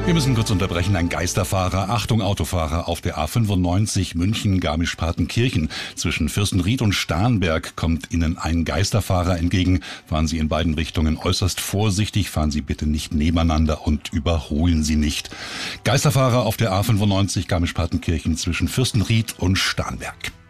Wir müssen kurz unterbrechen. Ein Geisterfahrer, Achtung Autofahrer, auf der A95 München-Garmisch-Partenkirchen. Zwischen Fürstenried und Starnberg kommt Ihnen ein Geisterfahrer entgegen. Fahren Sie in beiden Richtungen äußerst vorsichtig, fahren Sie bitte nicht nebeneinander und überholen Sie nicht. Geisterfahrer auf der A95 Garmisch-Partenkirchen zwischen Fürstenried und Starnberg.